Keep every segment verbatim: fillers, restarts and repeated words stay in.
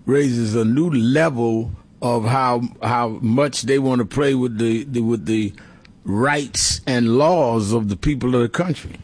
raises a new level of how how much they want to play with the, the with the rights and laws of the people of the country.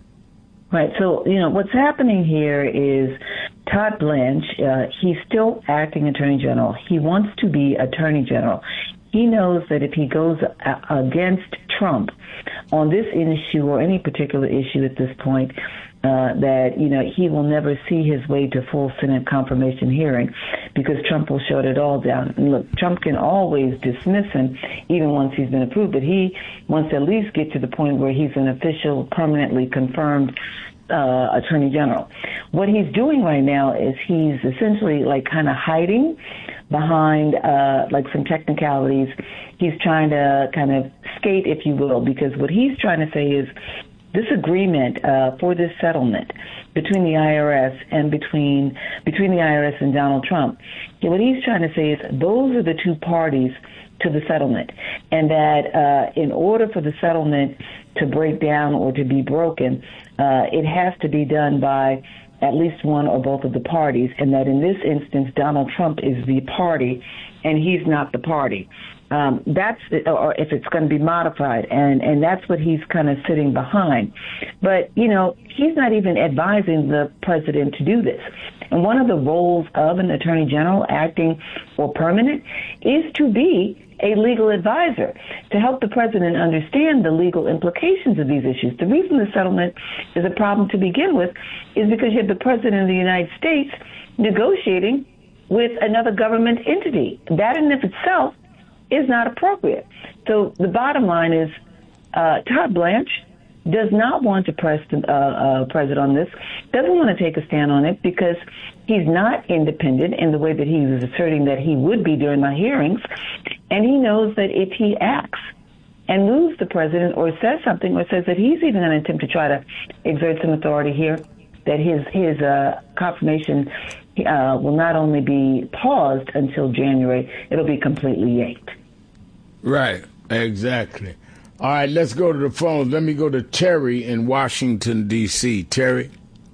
Right. So, you know, what's happening here is Todd Blanche, uh, he's still acting Attorney General. He wants to be Attorney General. He knows that if he goes a- against Trump on this issue or any particular issue at this point, uh, that, you know, he will never see his way to full Senate confirmation hearing because Trump will shut it all down. And look, Trump can always dismiss him even once he's been approved, but he wants to at least get to the point where he's an official, permanently confirmed uh, Attorney General. What he's doing right now is he's essentially like kind of hiding behind uh, like some technicalities. He's trying to kind of skate, if you will, because what he's trying to say is this agreement uh, for this settlement between the I R S and between between the I R S and Donald Trump, you know, what he's trying to say is those are the two parties to the settlement, and that uh, in order for the settlement to break down or to be broken, uh, it has to be done by at least one or both of the parties, and that in this instance, Donald Trump is the party, and he's not the party. Um, that's, or if it's going to be modified, and, and that's what he's kind of sitting behind. But, you know, he's not even advising the president to do this. And one of the roles of an attorney general acting or permanent is to be a legal advisor to help the president understand the legal implications of these issues. The reason the settlement is a problem to begin with is because you have the president of the United States negotiating with another government entity. That in of itself is not appropriate. So the bottom line is uh, Todd Blanche does not want to press the uh, uh, president on this, doesn't want to take a stand on it because he's not independent in the way that he was asserting that he would be during the hearings, and he knows that if he acts and moves the president or says something or says that he's even going to attempt to try to exert some authority here, that his, his uh, confirmation uh, will not only be paused until January, it'll be completely yanked. Right, exactly. All right, let's go to the phones. Let me go to Terry in Washington, D C Terry.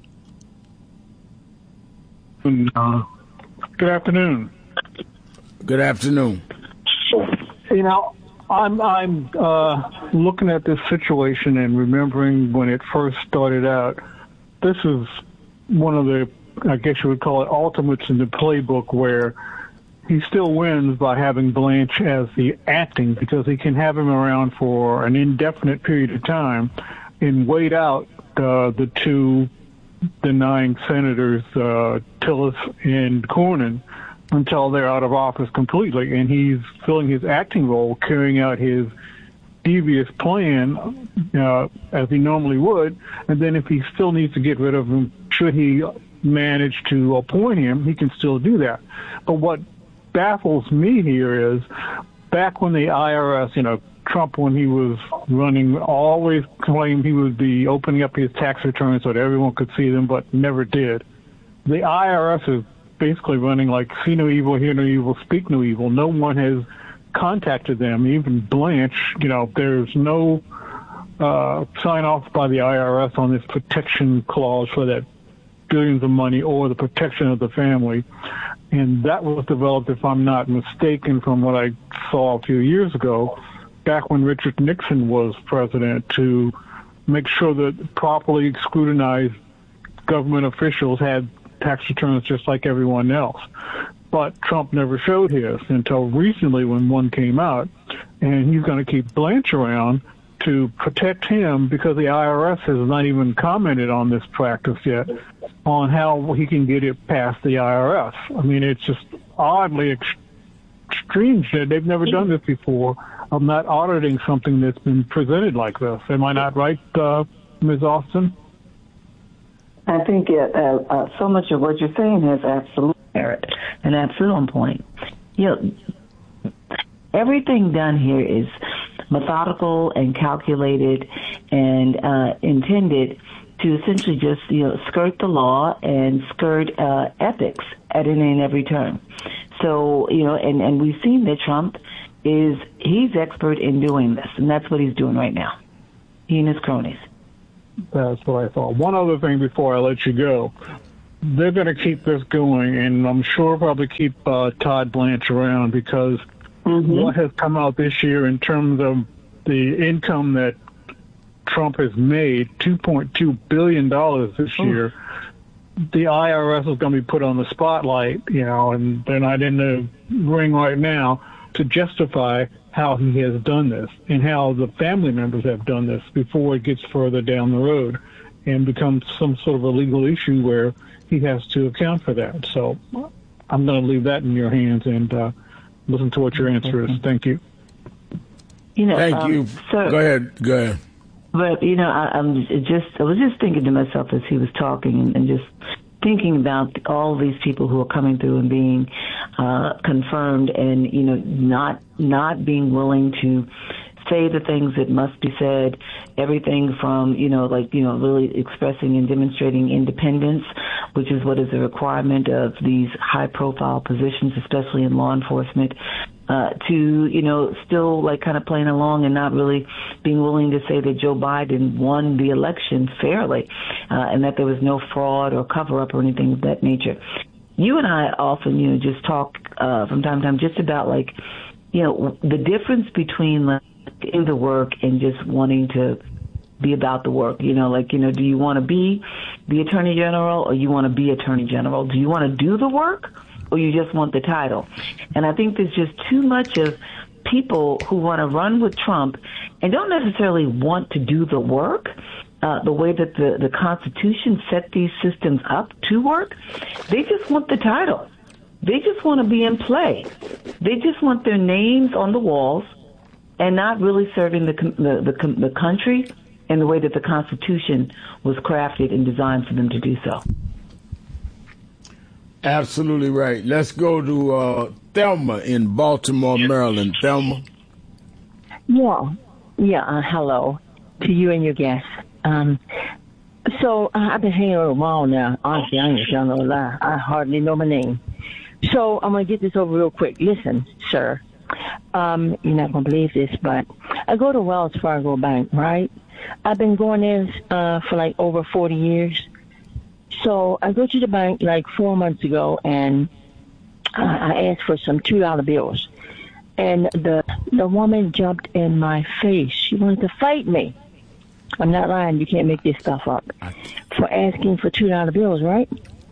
Uh, good afternoon. Good afternoon. You know, I'm I'm uh, looking at this situation and remembering when it first started out. This is one of the, I guess you would call it, ultimates in the playbook where he still wins by having Blanche as the acting because he can have him around for an indefinite period of time and wait out uh, the two denying senators, uh, Tillis and Cornyn, until they're out of office completely. And he's filling his acting role, carrying out his devious plan uh, as he normally would. And then if he still needs to get rid of him, should he manage to appoint him, he can still do that. But what baffles me here is back when the I R S, you know, Trump, when he was running, always claimed he would be opening up his tax returns so that everyone could see them, but never did. The I R S is basically running like see no evil, hear no evil, speak no evil. No one has contacted them, even Blanche. You know, there's no uh, sign off by the I R S on this protection clause for that billions of money or the protection of the family. And that was developed, if I'm not mistaken, from what I saw a few years ago, back when Richard Nixon was president, to make sure that properly scrutinized government officials had tax returns just like everyone else. But Trump never showed his until recently when one came out, and he's going to keep Blanche around to protect him because the I R S has not even commented on this practice yet, on how he can get it past the I R S. I mean, it's just oddly ex- strange that they've never done this before, of not auditing something that's been presented like this. Am I not right, uh, Miz Austin? I think uh, uh, so much of what you're saying has absolute merit and absolute on point. You know, everything done here is methodical and calculated and uh, intended to essentially just, you know, skirt the law and skirt uh, ethics at any and every turn. So, you know, and, and we've seen that Trump is, he's expert in doing this, and that's what he's doing right now, he and his cronies. That's what I thought. One other thing before I let you go. they're going to keep this going, and I'm sure probably keep uh, Todd Blanche around because mm-hmm. what has come out this year in terms of the income that Trump has made, two point two billion dollars this oh. year, the I R S is going to be put on the spotlight, you know, and they're not in the ring right now to justify how he has done this and how the family members have done this before it gets further down the road and becomes some sort of a legal issue where he has to account for that. So I'm going to leave that in your hands and uh, listen to what your answer is. Thank you. You know, Thank um, you. Sir, go ahead. Go ahead. But, you know, I, I'm just, I was just thinking to myself as he was talking and, and just thinking about all these people who are coming through and being uh, confirmed and, you know, not not being willing to say the things that must be said, everything from, you know, like, you know, really expressing and demonstrating independence, which is what is a requirement of these high-profile positions, especially in law enforcement, uh, to, you know, still, like, kind of playing along and not really being willing to say that Joe Biden won the election fairly uh, and that there was no fraud or cover-up or anything of that nature. You and I often, you know, just talk uh, from time to time just about, like, you know, the difference between, like, in the work and just wanting to be about the work. You know, like, you know, do you want to be the Attorney General or you want to be Attorney General? Do you want to do the work or you just want the title? And I think there's just too much of people who want to run with Trump and don't necessarily want to do the work uh, the way that the, the Constitution set these systems up to work. They just want the title. They just want to be in play. They just want their names on the walls and not really serving the, the the the country in the way that the Constitution was crafted and designed for them to do so. Absolutely right. Let's go to uh, Thelma in Baltimore, Maryland. Thelma. Yeah, yeah. Uh, hello to you and your guests. Um, so uh, I've been hanging around a while now. Honestly, I ain't gonna no lie. I hardly know my name. So I'm gonna get this over real quick. Listen, sir. Um, you're not going to believe this, but I go to Wells Fargo Bank, right? I've been going there uh, for like over forty years. So I go to the bank like four months ago, and uh, I asked for some two dollar bills. And the the woman jumped in my face. She wanted to fight me. I'm not lying. You can't make this stuff up. For asking for two dollar bills, right?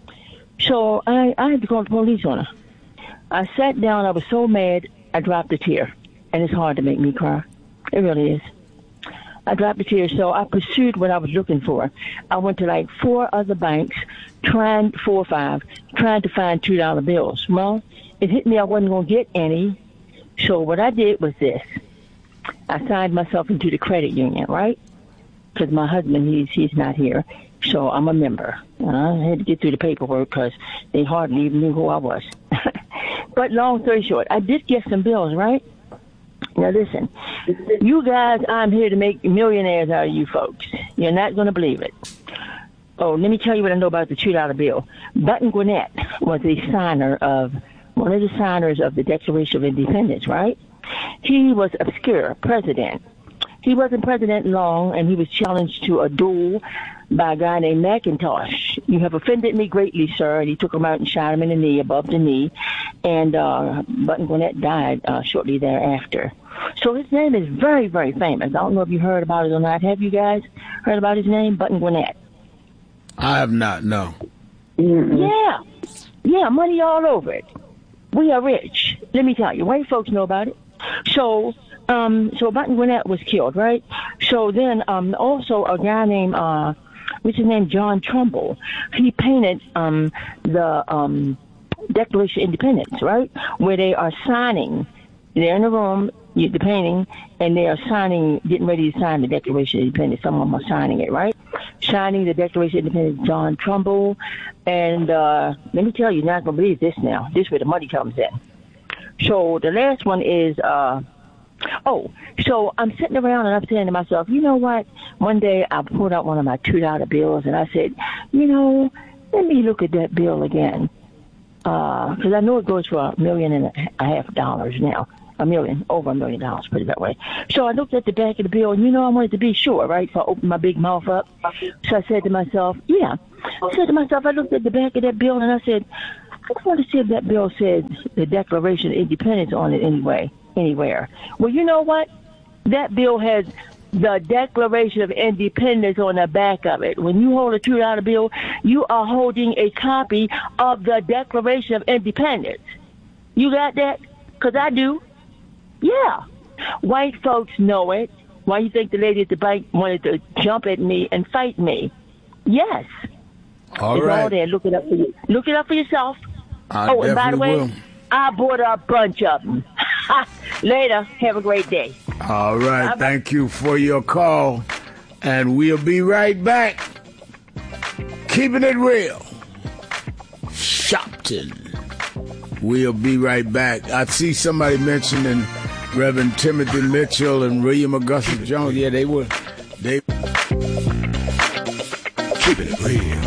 So I, I had to call the police on her. I sat down. I was so mad. I dropped a tear, and it's hard to make me cry. It really is. I dropped a tear, so I pursued what I was looking for. I went to like four other banks, trying, four or five, trying to find two dollar bills. Well, it hit me I wasn't going to get any, so what I did was this. I signed myself into the credit union, right? Because my husband, he's, he's not here, so I'm a member. I had to get through the paperwork because they hardly even knew who I was. But long story short, I did get some bills, right? Now listen, you guys, I'm here to make millionaires out of you folks. You're not going to believe it. Oh, let me tell you what I know about the two dollar bill. Button Gwinnett was a signer of, one of the signers of the Declaration of Independence, right? He was obscure president. He wasn't president long, and he was challenged to a duel by a guy named McIntosh. You have offended me greatly, sir. And he took him out and shot him in the knee, above the knee. And uh, Button Gwinnett died uh, shortly thereafter. So his name is very, very famous. I don't know if you heard about it or not. Have you guys heard about his name, Button Gwinnett? I have not, no. Mm-hmm. Yeah. Yeah, money all over it. We are rich. Let me tell you, white folks know about it. So... Um, so Button Gwinnett was killed, right? So then, um, also a guy named, uh, what's his name, John Trumbull, he painted, um, the, um, Declaration of Independence, right? Where they are signing, they're in the room, the painting, and they are signing, getting ready to sign the Declaration of Independence. Some of them are signing it, right? Signing the Declaration of Independence, John Trumbull. And, uh, let me tell you, you're not going to believe this now. This is where the money comes in. So the last one is, uh, Oh, so I'm sitting around and I'm saying to myself, you know what? One day I pulled out one of my two dollar bills and I said, you know, let me look at that bill again. because uh, I know it goes for a million and a half dollars now. A million, over a million dollars, put it that way. So I looked at the back of the bill, and you know I wanted to be sure, right? So I opened my big mouth up. So I said to myself, yeah. I said to myself, I looked at the back of that bill, and I said, I want to see if that bill said the Declaration of Independence on it anyway, anywhere. Well, you know what? That bill has the Declaration of Independence on the back of it. When you hold a two dollar bill, you are holding a copy of the Declaration of Independence. You got that? Because I do. Yeah. White folks know it. Why you think the lady at the bank wanted to jump at me and fight me? Yes. All it's right. all there. Look it up for you. Look it up for yourself. I oh, and by the way, will. I bought a bunch of them. Later. Have a great day. All right. Bye-bye. Thank you for your call. And we'll be right back. Keeping it real. Shopton. We'll be right back. I see somebody mentioning Reverend Timothy Mitchell and William Augustus Jones. Yeah, they were. They keeping it real.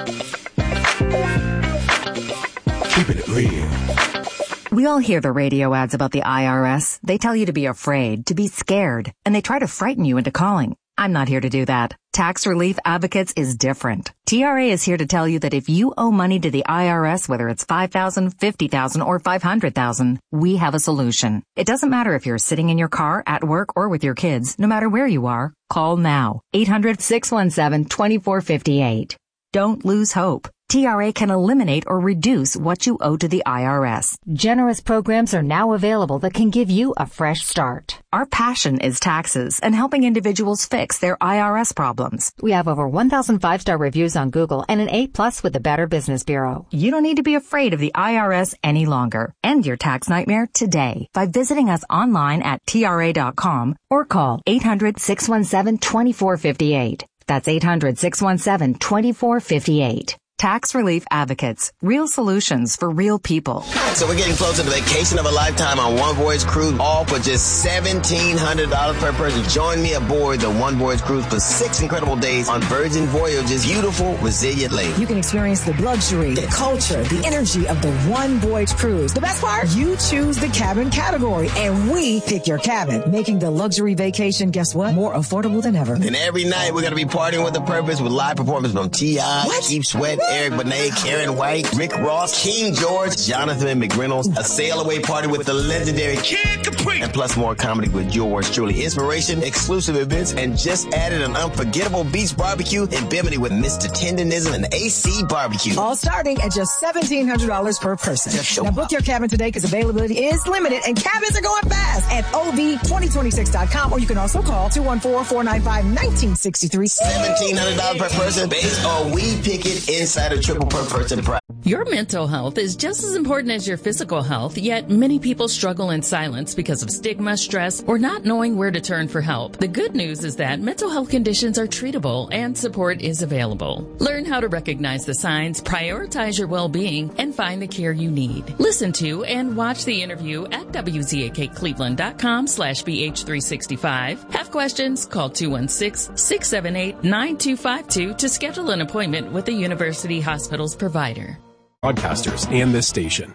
Keeping it real. We all hear the radio ads about the I R S. They tell you to be afraid, to be scared, and they try to frighten you into calling. I'm not here to do that. Tax Relief Advocates is different. T R A is here to tell you that if you owe money to the I R S, whether it's five thousand dollars, fifty thousand dollars, or five hundred thousand dollars, we have a solution. It doesn't matter if you're sitting in your car, at work, or with your kids. No matter where you are, call now. eight hundred, six one seven, two four five eight. Don't lose hope. T R A can eliminate or reduce what you owe to the I R S. Generous programs are now available that can give you a fresh start. Our passion is taxes and helping individuals fix their I R S problems. We have over one thousand five-star reviews on Google and an A plus with the Better Business Bureau. You don't need to be afraid of the I R S any longer. End your tax nightmare today by visiting us online at T R A dot com or call eight hundred, six one seven, two four five eight. That's eight hundred, six one seven, two four five eight. Tax Relief Advocates. Real solutions for real people. So we're getting closer to the vacation of a lifetime on One Voyage Cruise, all for just seventeen hundred dollars per person. Join me aboard the One Voyage Cruise for six incredible days on Virgin Voyage's beautiful, resilient lake. You can experience the luxury, the culture, the energy of the One Voyage Cruise. The best part? You choose the cabin category, and we pick your cabin, making the luxury vacation, guess what? More affordable than ever. And every night we're going to be partying with a purpose with live performances from T I, Keith Sweat, Eric Benet, Karen White, Rick Ross, King George, Jonathan McReynolds, a sail-away party with the legendary Kid Capri, and plus more comedy with yours truly. Inspiration, exclusive events, and just added an unforgettable beach barbecue in Bimini with Mister Tenderism and A C Barbecue. All starting at just seventeen hundred dollars per person. Now book your cabin today because availability is limited and cabins are going fast at O V twenty twenty-six dot com, or you can also call two one four, four nine five, one nine six three. seventeen hundred dollars per person based on We Pick It inside a triple per person price. Your mental health is just as important as your physical health, yet many people struggle in silence because of stigma, stress, or not knowing where to turn for help. The good news is that mental health conditions are treatable and support is available. Learn how to recognize the signs, prioritize your well-being, and find the care you need. Listen to and watch the interview at W Z A K Cleveland dot com slash B H three sixty-five. Have questions? Call two one six, six seven eight, nine two five two to schedule an appointment with a University Hospitals provider. Broadcasters and this station.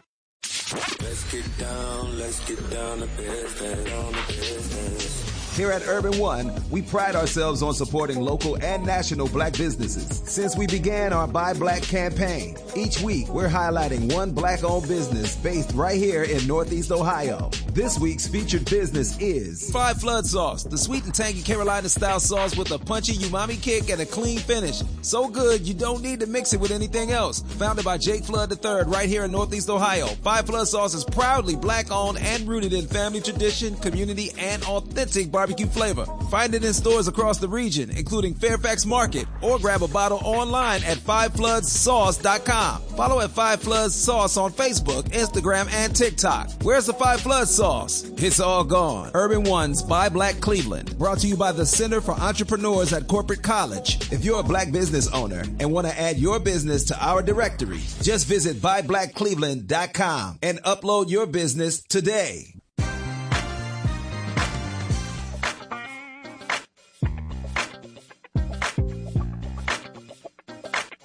Let's get down, let's get down to business, on the business. Here at Urban One, we pride ourselves on supporting local and national black businesses. Since we began our Buy Black campaign, each week we're highlighting one black-owned business based right here in Northeast Ohio. This week's featured business is Five Flood Sauce, the sweet and tangy Carolina-style sauce with a punchy umami kick and a clean finish. So good, you don't need to mix it with anything else. Founded by Jake Flood the third right here in Northeast Ohio, Five Flood Sauce is proudly black-owned and rooted in family tradition, community, and authentic barbecue flavor. Find it in stores across the region, including Fairfax Market, or grab a bottle online at five floods sauce dot com. Follow at Five Floods Sauce on Facebook, Instagram, and TikTok. Where's the Five Floods Sauce? It's all gone. Urban One's Buy Black Cleveland, brought to you by the Center for Entrepreneurs at Corporate College. If you're a black business owner and want to add your business to our directory, just visit buy black cleveland dot com and upload your business today.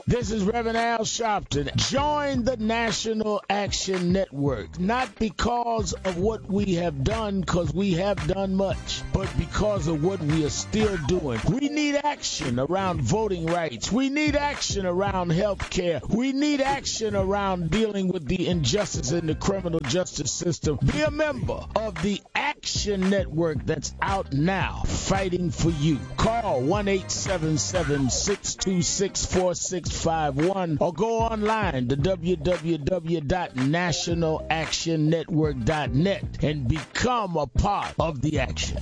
This is Reverend Al Sharpton. Join the National Action Network, not because of what we have done, because we have done much, but because of what we are still doing. We need action around voting rights. We need action around health care. We need action around dealing with the injustice in the criminal justice system. Be a member of the Action Network that's out now, fighting for you. Call one eight seven seven, six two six, four six five one or go online to w w w dot national action network dot net and become a part of the action.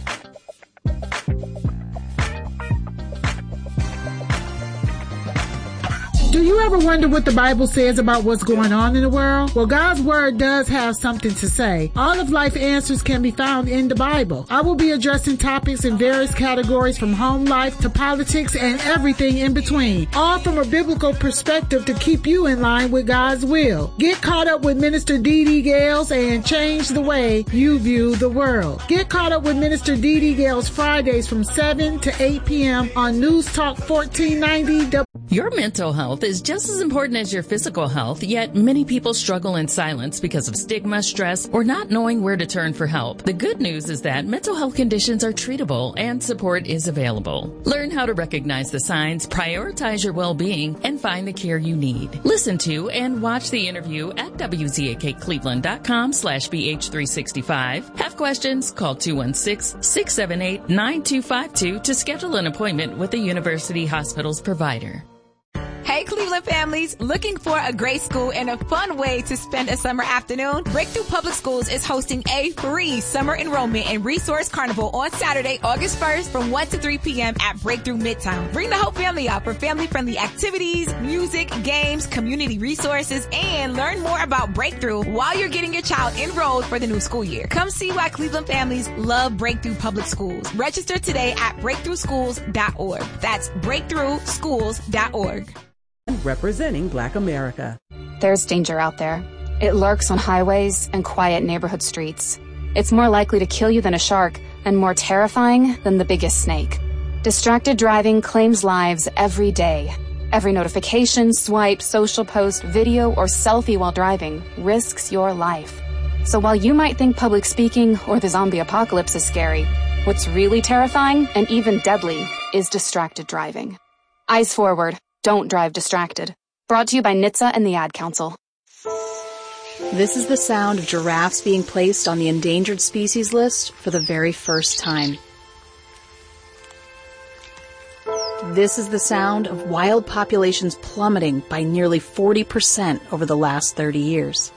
Do you ever wonder what the Bible says about what's going on in the world? Well, God's Word does have something to say. All of life answers can be found in the Bible. I will be addressing topics in various categories from home life to politics and everything in between, all from a biblical perspective to keep you in line with God's will. Get caught up with Minister Dee Dee Gales and change the way you view the world. Get caught up with Minister Dee Dee Gales Fridays from seven to eight p.m. on News Talk fourteen ninety. Your mental health is just as important as your physical health, yet many people struggle in silence because of stigma, stress, or not knowing where to turn for help. The good news is that mental health conditions are treatable and support is available. Learn how to recognize the signs, prioritize your well-being, and find the care you need. Listen to and watch the interview at w z a k cleveland dot com slash b h three sixty-five. Have questions? Call two one six, six seven eight, nine two five two to schedule an appointment with a University Hospitals provider. Hey, Cleveland families, looking for a great school and a fun way to spend a summer afternoon? Breakthrough Public Schools is hosting a free summer enrollment and resource carnival on Saturday, August first from one to three p.m. at Breakthrough Midtown. Bring the whole family out for family-friendly activities, music, games, community resources, and learn more about Breakthrough while you're getting your child enrolled for the new school year. Come see why Cleveland families love Breakthrough Public Schools. Register today at breakthrough schools dot org. That's breakthrough schools dot org. Representing Black America. There's danger out there. It lurks on highways and quiet neighborhood streets. It's more likely to kill you than a shark and more terrifying than the biggest snake. Distracted driving claims lives every day. Every notification, swipe, social post, video, or selfie while driving risks your life. So while you might think public speaking or the zombie apocalypse is scary, what's really terrifying and even deadly is distracted driving. Eyes forward. Don't drive distracted. Brought to you by N H T S A and the Ad Council. This is the sound of giraffes being placed on the endangered species list for the very first time. This is the sound of wild populations plummeting by nearly forty percent over the last thirty years.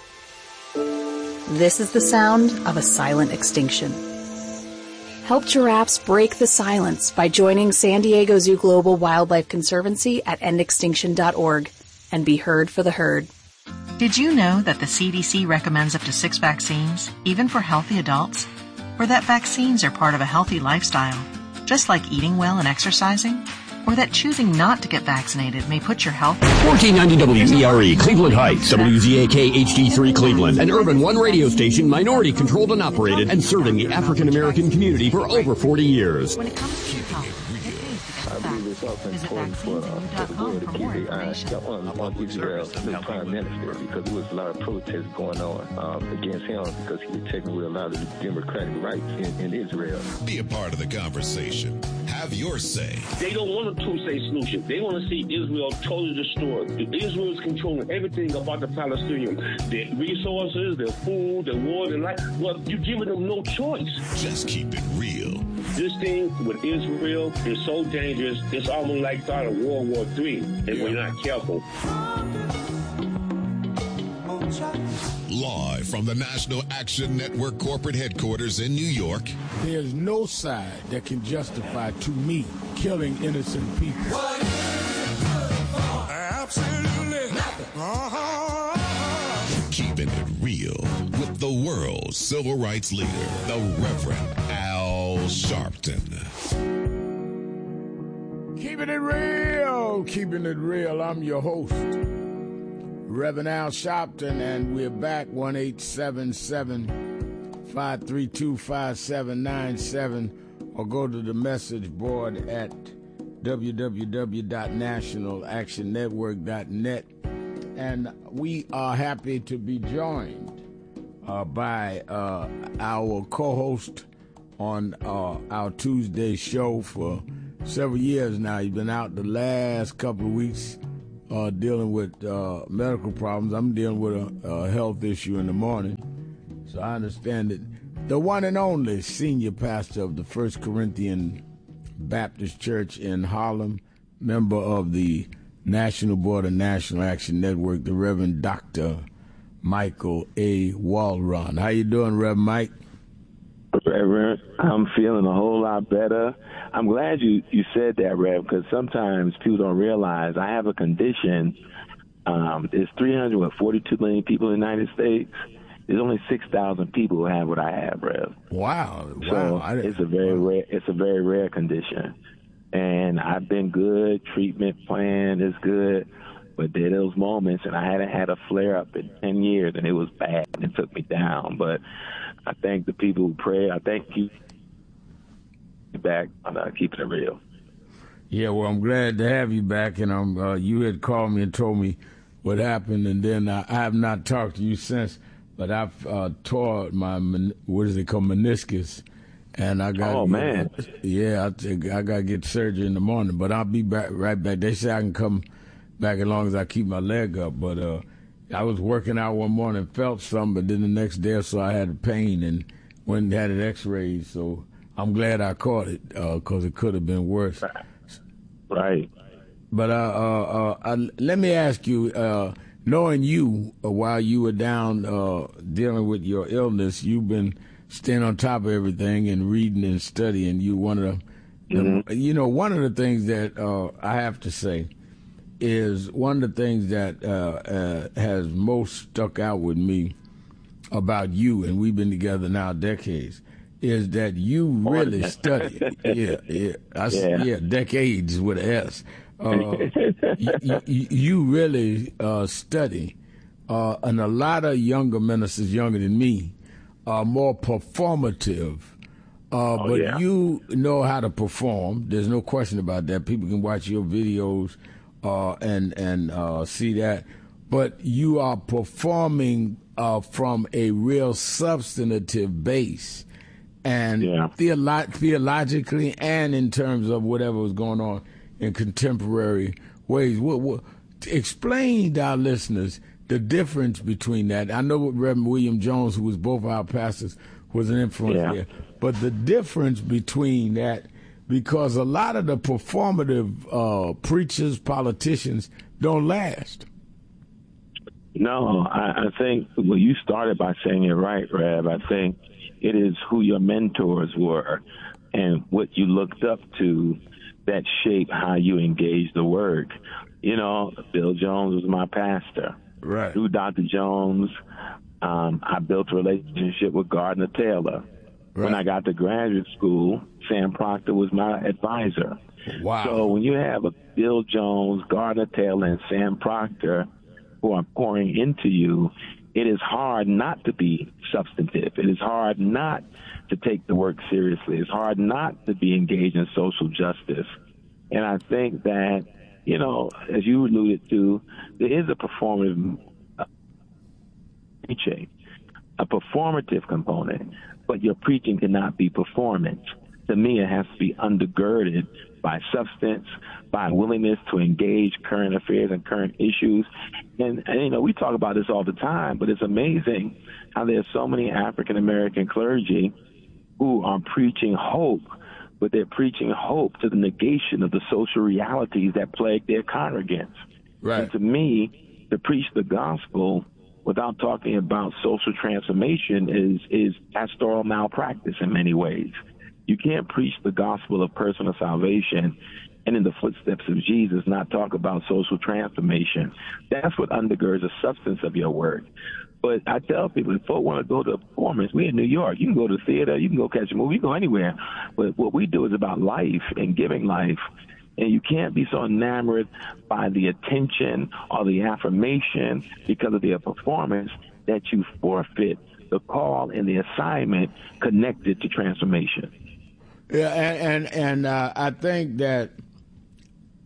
This is the sound of a silent extinction. Help giraffes break the silence by joining San Diego Zoo Global Wildlife Conservancy at end extinction dot org and be heard for the herd. Did you know that the C D C recommends up to six vaccines, even for healthy adults? Or that vaccines are part of a healthy lifestyle, just like eating well and exercising? Or that choosing not to get vaccinated may put your health... fourteen ninety W E R E, Cleveland Heights, W Z A K H D three Cleveland, an Urban One radio station minority controlled and operated and serving the African American community for over forty years. When it comes to your health, I believe it's also important for, uh, for the world to keep their eyes on, on Israel, the prime minister, because there was a lot of protests going on um, against him because he was taking away a lot of the democratic rights in, in Israel. Be a part of the conversation. Have your say. They don't want a two-state solution. They want to see Israel totally destroyed. Israel is controlling everything about the Palestinians. Their resources, their food, their water, their life. Well, you're giving them no choice. Just keep it real. This thing with Israel is so dangerous, it's almost like start of World War Three if yeah. we're not careful. Live from the National Action Network corporate headquarters in New York. There's no side that can justify, to me, killing innocent people. Absolutely nothing. Uh-huh. Keeping it real with the world's civil rights leader, the Reverend Al Sharpton. Keeping it real, keeping it real. I'm your host, Reverend Al Sharpton, and we're back. one eight seven seven, five three two, five seven nine seven, or go to the message board at w w w dot national action network dot net. And we are happy to be joined uh, by uh, our co-host on uh, our Tuesday show for several years now. He's been out the last couple of weeks uh, dealing with uh, medical problems. I'm dealing with a, a health issue in the morning. So I understand it. The one and only senior pastor of the First Corinthian Baptist Church in Harlem, member of the National Board of National Action Network, the Reverend Doctor Michael A. Walron. How you doing, Reverend Mike? Reverend, I'm feeling a whole lot better. I'm glad you, you said that, Rev, because sometimes people don't realize I have a condition. Um, there's three hundred forty-two million people in the United States. There's only six thousand people who have what I have, Rev. Wow. So wow. it's a very wow. rare, it's a very rare condition. And I've been good. Treatment plan is good. But there are those moments, and I hadn't had a flare-up in ten years, and it was bad, and it took me down. But I thank the people who pray. I thank you back on uh, keeping it real. Yeah, well, I'm glad to have you back, and I'm, uh, you had called me and told me what happened, and then I, I have not talked to you since. But I've uh, tore my, what is it called, meniscus. And I got, oh, man. Yeah, I, think I got to get surgery in the morning. But I'll be back right back. They say I can come back as long as I keep my leg up. But uh, I was working out one morning, felt something, but then the next day or so I had pain and went and had an x-ray. So I'm glad I caught it because uh, it could have been worse. Right. But uh, uh, uh, let me ask you, uh, knowing you uh, while you were down uh, dealing with your illness, you've been staying on top of everything and reading and studying. You one of the, mm-hmm. the you know, one of the things that uh, I have to say is one of the things that uh, uh, has most stuck out with me about you, and we've been together now decades, is that you really study. yeah, yeah, I, yeah, yeah, decades with an S. Uh, you, you, you really uh, study, uh, and a lot of younger ministers, younger than me, are more performative. Uh, oh, but yeah. you know how to perform. There's no question about that. People can watch your videos uh, and and uh, see that. But you are performing uh, from a real substantive base, and yeah. theolo- theologically, and in terms of whatever was going on in contemporary ways. What, what, explain to our listeners the difference between that. I know Reverend William Jones, who was both our pastors, was an influence yeah. there. But the difference between that, because a lot of the performative uh, preachers, politicians, don't last. No, I, I think, well, you started by saying it right, Rev. I think it is who your mentors were and what you looked up to that shape how you engage the work. You know, Bill Jones was my pastor. Right. Through Doctor Jones, um, I built a relationship with Gardner Taylor. Right. When I got to graduate school, Sam Proctor was my advisor. Wow. So when you have a Bill Jones, Gardner Taylor, and Sam Proctor who are pouring into you, it is hard not to be substantive. It is hard not to take the work seriously. It's hard not to be engaged in social justice. And I think that, you know, as you alluded to, there is a performative uh, preaching, a performative component, but your preaching cannot be performance. To me, it has to be undergirded by substance, by willingness to engage current affairs and current issues. And, and, you know, we talk about this all the time, but it's amazing how there's so many African-American clergy who are preaching hope, but they're preaching hope to the negation of the social realities that plague their congregants. Right. And to me, to preach the gospel without talking about social transformation is, is pastoral malpractice in many ways. You can't preach the gospel of personal salvation and in the footsteps of Jesus not talk about social transformation. That's what undergirds the substance of your work. But I tell people, if folks want to go to a performance, we're in New York. You can go to the theater, you can go catch a movie, you can go anywhere. But what we do is about life and giving life. And you can't be so enamored by the attention or the affirmation because of their performance that you forfeit the call and the assignment connected to transformation. Yeah, and and, and uh, I think that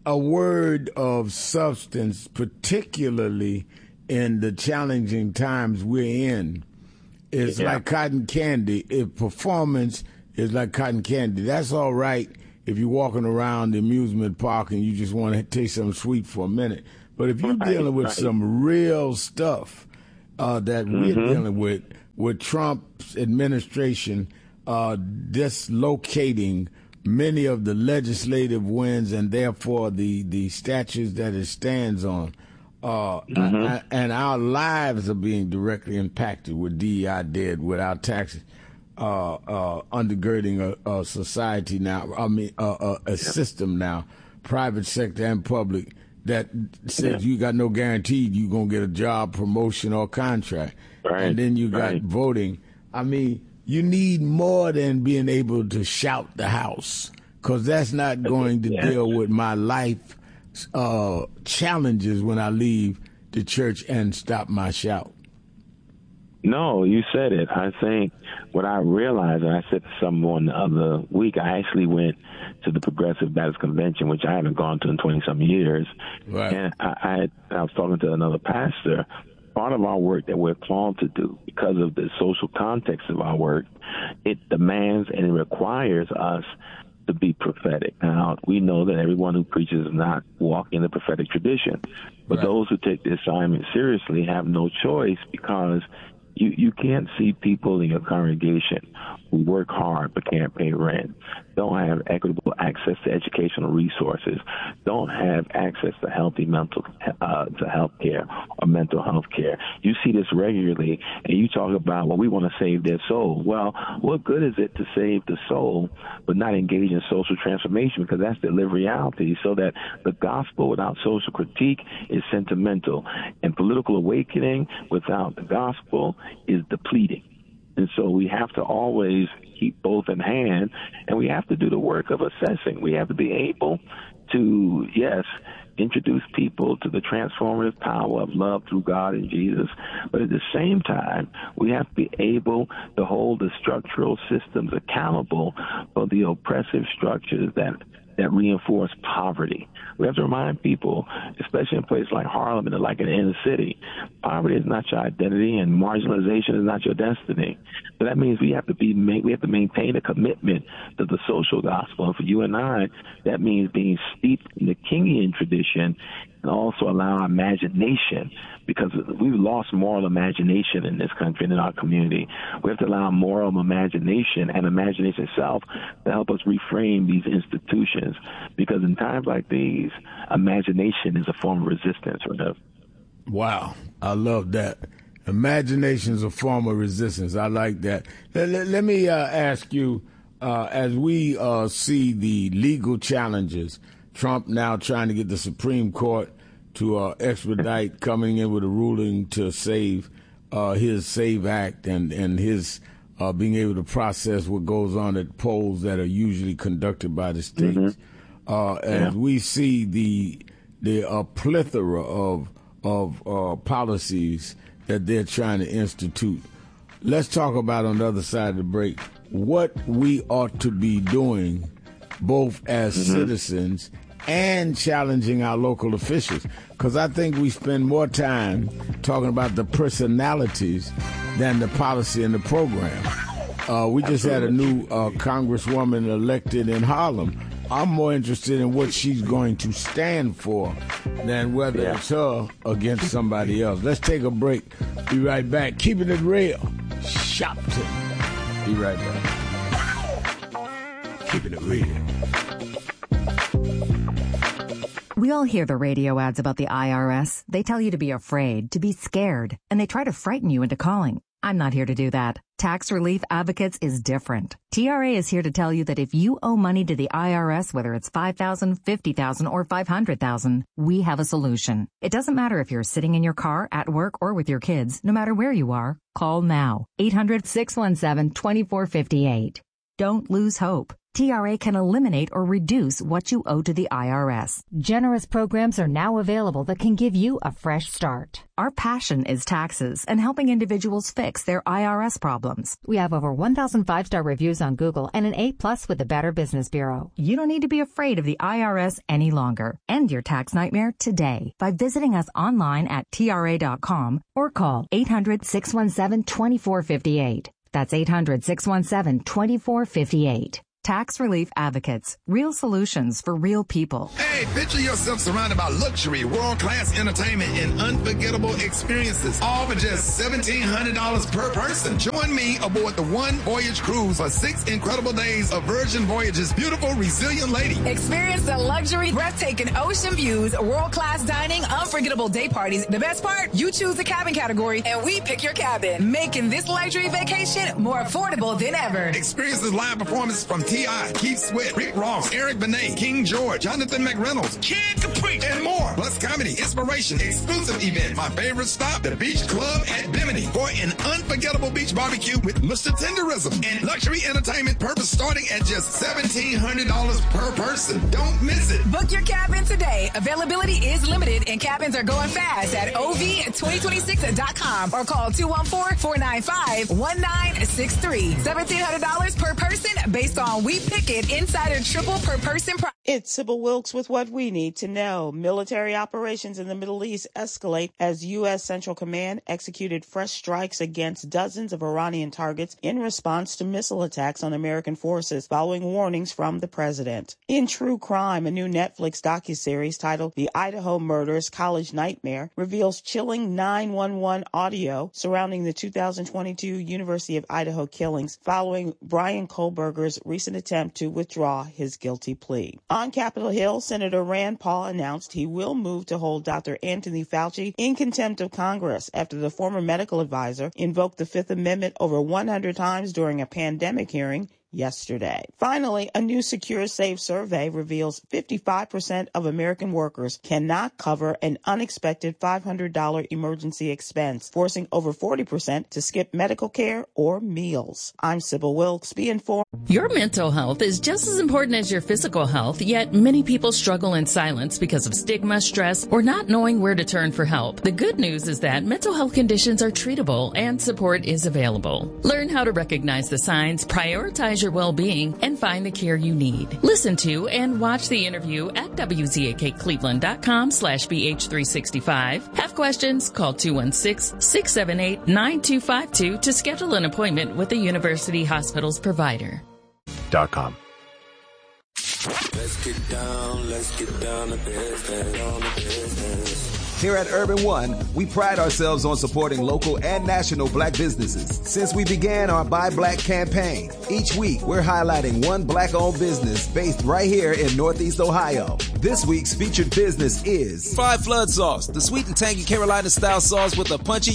a word of substance, particularly in the challenging times we're in. It's yeah. like cotton candy. If performance is like cotton candy, that's all right if you're walking around the amusement park and you just want to taste something sweet for a minute. But if you're right, dealing with right. some real stuff uh, that mm-hmm. we're dealing with, with Trump's administration uh, dislocating many of the legislative wins and therefore the, the statutes that it stands on, uh, mm-hmm. I, and our lives are being directly impacted with D E I dead, with our taxes. Uh, uh, undergirding a, a society now, I mean, uh, uh, a yeah. system now, private sector and public, that says yeah. you got no guarantee you're going to get a job, promotion, or contract. Right. And then you got right. voting. I mean, you need more than being able to shout the house, because that's not going to yeah. deal with my life uh, challenges when I leave the church and stop my shout. No, you said it. I think what I realized, and I said to someone the other week, I actually went to the Progressive Baptist Convention, which I haven't gone to in twenty-some years. Right. And I, I, had, I was talking to another pastor. Part of our work that we're called to do, because of the social context of our work, it demands and it requires us to be prophetic. Now, we know that everyone who preaches is not walking in the prophetic tradition, but right. those who take the assignment seriously have no choice, because You you can't see people in your congregation who work hard but can't pay rent, don't have equitable access to educational resources, don't have access to healthy mental uh, to health care or mental health care. You see this regularly, and you talk about, well, we want to save their soul. Well, what good is it to save the soul but not engage in social transformation? Because that's the lived reality. So that the gospel without social critique is sentimental, and political awakening without the gospel is depleting. And so we have to always keep both in hand, and we have to do the work of assessing. We have to be able to, yes, introduce people to the transformative power of love through God and Jesus, but at the same time, we have to be able to hold the structural systems accountable for the oppressive structures that that reinforce poverty. We have to remind people, especially in places like Harlem and like in the inner city, poverty is not your identity and marginalization is not your destiny. So that means we have to be we have to maintain a commitment to the social gospel. And for you and I, that means being steeped in the Kingian tradition and also allow our imagination, because we've lost moral imagination in this country and in our community. We have to allow moral imagination and imagination itself to help us reframe these institutions, because in times like these, imagination is a form of resistance. Right? Wow, I love that. Imagination is a form of resistance. I like that. Let, let, let me uh, ask you, uh, as we uh, see the legal challenges, Trump now trying to get the Supreme Court to uh, expedite coming in with a ruling to save uh, his SAVE Act and, and his uh, being able to process what goes on at polls that are usually conducted by the states. Mm-hmm. Uh, yeah. As we see the the uh, plethora of, of uh, policies that they're trying to institute, let's talk about on the other side of the break what we ought to be doing both as mm-hmm. citizens and challenging our local officials. Because I think we spend more time talking about the personalities than the policy and the program. Uh, we just had a new uh, congresswoman elected in Harlem. I'm more interested in what she's going to stand for than whether yeah. it's her against somebody else. Let's take a break. Be right back. Keeping it real. Shopton. Be right back. Keeping it real. We all hear the radio ads about the I R S. They tell you to be afraid, to be scared, and they try to frighten you into calling. I'm not here to do that. Tax Relief Advocates is different. T R A is here to tell you that if you owe money to the I R S, whether it's five thousand dollars, fifty thousand dollars, or five hundred thousand dollars, we have a solution. It doesn't matter if you're sitting in your car, at work, or with your kids. No matter where you are, call now. eight hundred, six one seven, two four five eight. Don't lose hope. T R A can eliminate or reduce what you owe to the I R S. Generous programs are now available that can give you a fresh start. Our passion is taxes and helping individuals fix their I R S problems. We have over one thousand five-star reviews on Google and an A plus with the Better Business Bureau. You don't need to be afraid of the I R S any longer. End your tax nightmare today by visiting us online at T R A dot com or call eight hundred, six one seven, two four five eight. That's eight hundred, six one seven, two four five eight. Tax Relief Advocates. Real solutions for real people. Hey, picture yourself surrounded by luxury, world-class entertainment, and unforgettable experiences, all for just seventeen hundred dollars per person. Join me aboard the One Voyage Cruise for six incredible days of Virgin Voyage's beautiful, resilient lady. Experience the luxury, breathtaking ocean views, world-class dining, unforgettable day parties. The best part? You choose the cabin category, and we pick your cabin, making this luxury vacation more affordable than ever. Experience this live performance from T I, Keith Sweat, Rick Ross, Eric Benet, King George, Jonathan McReynolds, Kid Capri, and more. Plus comedy, inspiration, exclusive event. My favorite stop, the Beach Club at Bimini for an unforgettable beach barbecue with Mister Tenderism and luxury entertainment purpose starting at just seventeen hundred dollars per person. Don't miss it. Book your cabin today. Availability is limited and cabins are going fast at O V twenty twenty-six dot com or call two one four, four nine five, one nine six three. seventeen hundred dollars per person based on We Pick It Insider Triple per person. Pro- It's Sybil Wilkes with what we need to know. Military operations in the Middle East escalate as U S. Central Command executed fresh strikes against dozens of Iranian targets in response to missile attacks on American forces following warnings from the president. In true crime, a new Netflix docuseries titled The Idaho Murders College Nightmare reveals chilling nine one one audio surrounding the two thousand twenty-two University of Idaho killings following Brian Kohlberger's recent attempt to withdraw his guilty plea. On Capitol Hill, Senator Rand Paul announced he will move to hold Doctor Anthony Fauci in contempt of Congress after the former medical advisor invoked the Fifth Amendment over one hundred times during a pandemic hearing yesterday. Finally, a new Secure Save survey reveals fifty-five percent of American workers cannot cover an unexpected five hundred dollars emergency expense, forcing over forty percent to skip medical care or meals. I'm Sybil Wilkes. Be informed. Your mental health is just as important as your physical health, yet many people struggle in silence because of stigma, stress, or not knowing where to turn for help. The good news is that mental health conditions are treatable and support is available. Learn how to recognize the signs, prioritize your well-being, and find the care you need. Listen to and watch the interview at W Z A K Cleveland dot com slash B H three sixty-five. Have questions? Call two one six, six seven eight, nine two five two to schedule an appointment with the University Hospital's provider. Dot com. Let's get down, let's get down to business, on the business. Here at Urban One, we pride ourselves on supporting local and national black businesses. Since we began our Buy Black campaign, each week we're highlighting one black-owned business based right here in Northeast Ohio. This week's featured business is Five Flood Sauce, the sweet and tangy Carolina-style sauce with a punchy